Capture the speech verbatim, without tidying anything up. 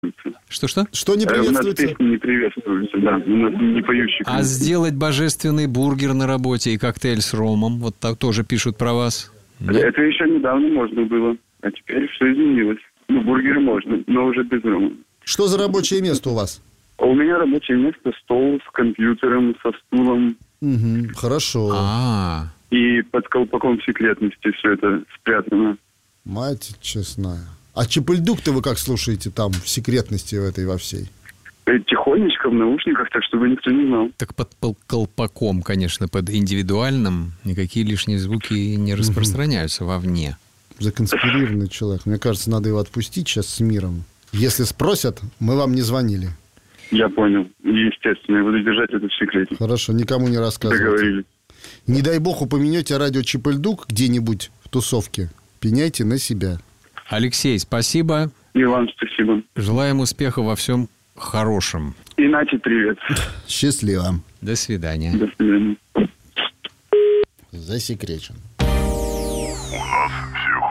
Что-что? Что не Э, У нас приветствуется? песни не приветствуются, да. У нас не поющие. А сделать божественный бургер на работе и коктейль с ромом, вот так тоже пишут про вас. Нет? Это еще недавно можно было, а теперь все изменилось. Ну, бургеры можно, но уже без рома. Что за рабочее место у вас? А у меня рабочее место, стол с компьютером, со стулом. Угу, хорошо. А, И под колпаком секретности все это спрятано. Мать честная. А Чепельдук-то вы как слушаете там в секретности в этой во всей? Э, Тихонечко в наушниках, так чтобы никто не знал. так под пол- колпаком, конечно, под индивидуальным никакие лишние звуки не распространяются вовне. Законспирированный человек. Мне кажется, надо его отпустить сейчас с миром. Если спросят, мы вам не звонили. Я понял. Естественно, я буду держать это в секрете. Хорошо, никому не рассказывайте. Договорились. Не дай бог упомянете радио Чепельдук где-нибудь в тусовке. Пеняйте на себя. Алексей, спасибо. И вам спасибо. Желаем успеха во всем хорошем. Иначе привет. Счастливо. До свидания. До свидания. Засекречен. У нас все